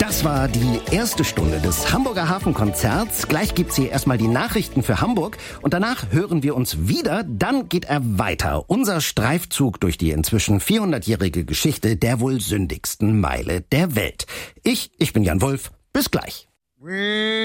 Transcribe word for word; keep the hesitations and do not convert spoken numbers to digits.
Das war die erste Stunde des Hamburger Hafenkonzerts. Gleich gibt's hier erstmal die Nachrichten für Hamburg und danach hören wir uns wieder. Dann geht er weiter. Unser Streifzug durch die inzwischen vierhundertjährige Geschichte der wohl sündigsten Meile der Welt. Ich, ich bin Jan Wulff. Bis gleich.